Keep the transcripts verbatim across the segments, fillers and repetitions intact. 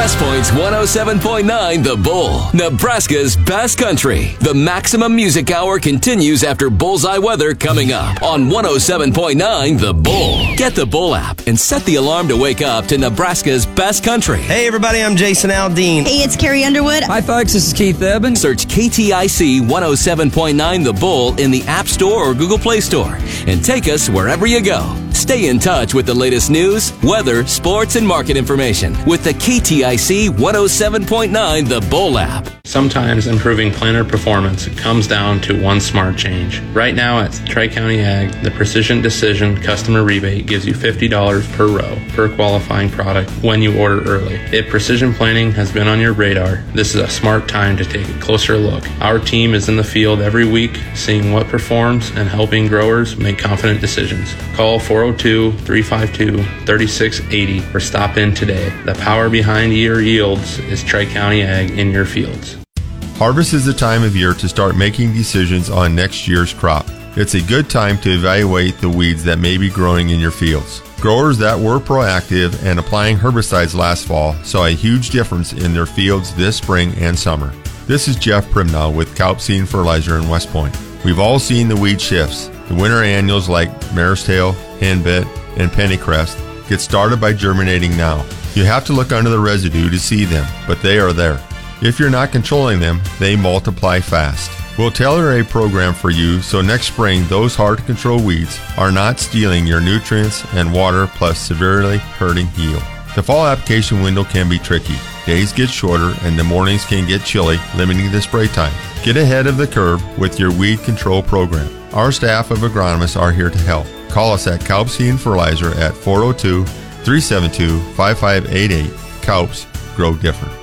West Point's one oh seven point nine The Bull, Nebraska's best country. The Maximum Music Hour continues after Bullseye Weather coming up on one oh seven point nine The Bull. Get the Bull app and set the alarm to wake up to Nebraska's best country. Hey everybody, I'm Jason Aldean. Hey, it's Carrie Underwood. Hi folks, this is Keith Eben. Search K T I C one oh seven point nine The Bull in the App Store or Google Play Store and take us wherever you go. Stay in touch with the latest news, weather, sports, and market information with the K T I C one oh seven point nine The Bull app. Sometimes improving planter performance comes down to one smart change. Right now at Tri-County Ag, the Precision Decision customer rebate gives you fifty dollars per row per qualifying product when you order early. If precision planting has been on your radar, this is a smart time to take a closer look. Our team is in the field every week seeing what performs and helping growers make confident decisions. Call four oh two, three five two, three six eight oh or stop in today. The power behind your yields is Tri-County Ag in your fields. Harvest is the time of year to start making decisions on next year's crop. It's a good time to evaluate the weeds that may be growing in your fields. Growers that were proactive and applying herbicides last fall saw a huge difference in their fields this spring and summer. This is Jeff Primnow with Kaup Seed and Fertilizer in West Point. We've all seen the weed shifts. The winter annuals like Mare's Tail, Henbit, and Pennycrest get started by germinating now. You have to look under the residue to see them, but they are there. If you're not controlling them, they multiply fast. We'll tailor a program for you so next spring those hard-to-control weeds are not stealing your nutrients and water plus severely hurting yield. The fall application window can be tricky. Days get shorter and the mornings can get chilly, limiting the spray time. Get ahead of the curve with your weed control program. Our staff of agronomists are here to help. Call us at Kaup Seed and Fertilizer at four oh two, three seven two, five five eight eight. Kaups, grow different.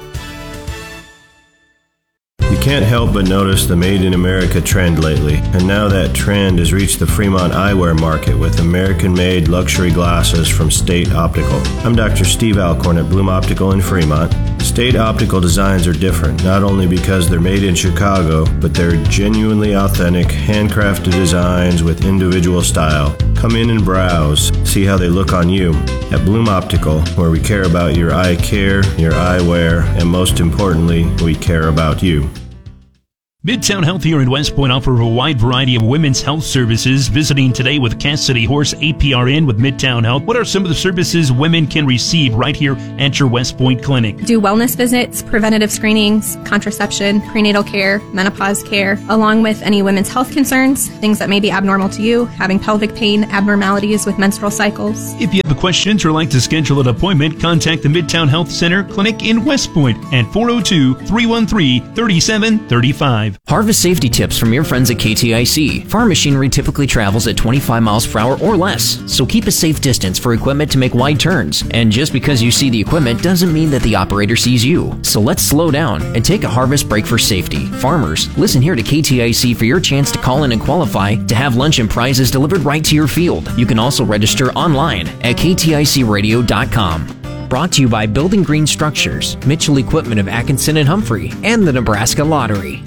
You can't help but notice the Made in America trend lately, and now that trend has reached the Fremont eyewear market with American-made luxury glasses from State Optical. I'm Doctor Steve Alcorn at Bloom Optical in Fremont. State Optical designs are different, not only because they're made in Chicago, but they're genuinely authentic, handcrafted designs with individual style. Come in and browse, see how they look on you. At Bloom Optical, where we care about your eye care, your eyewear, and most importantly, we care about you. Midtown Health here in West Point offer a wide variety of women's health services. Visiting today with Cassidy Horse, A P R N with Midtown Health. What are some of the services women can receive right here at your West Point clinic? Do wellness visits, preventative screenings, contraception, prenatal care, menopause care, along with any women's health concerns, things that may be abnormal to you, having pelvic pain, abnormalities with menstrual cycles. If you have questions or like to schedule an appointment, contact the Midtown Health Center Clinic in West Point at four oh two, three one three, three seven three five. Harvest safety tips from your friends at K T I C. Farm machinery typically travels at twenty-five miles per hour or less, so keep a safe distance for equipment to make wide turns. And just because you see the equipment doesn't mean that the operator sees you. So let's slow down and take a harvest break for safety. Farmers, listen here to K T I C for your chance to call in and qualify to have lunch and prizes delivered right to your field. You can also register online at K T I C radio dot com. Brought to you by Building Green Structures, Mitchell Equipment of Atkinson and Humphrey, and the Nebraska Lottery.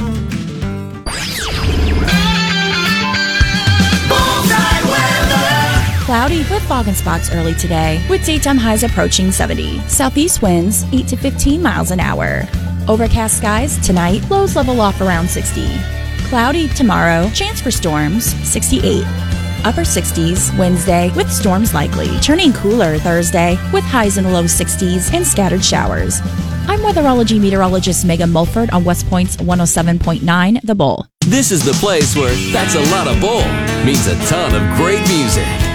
Cloudy with fog and spots early today, with daytime highs approaching seventy. Southeast winds eight to fifteen miles an hour. Overcast skies tonight, lows level off around sixty. Cloudy tomorrow, chance for storms sixty-eight. Upper sixties Wednesday with storms likely. Turning cooler Thursday with highs in the low sixties and scattered showers. I'm weatherology meteorologist Megan Mulford on West Point's one oh seven point nine The Bull. This is the place where that's a lot of bull means a ton of great music.